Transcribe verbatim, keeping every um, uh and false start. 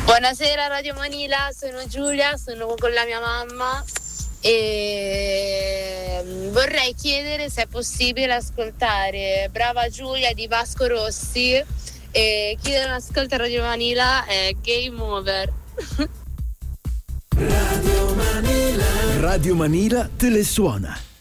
Buonasera Radio Manila, sono Giulia, sono con la mia mamma e vorrei chiedere se è possibile ascoltare Brava Giulia di Vasco Rossi, e chi non ascolta Radio Manila è Game Over. Radio Manila. Radio Manila te le suona.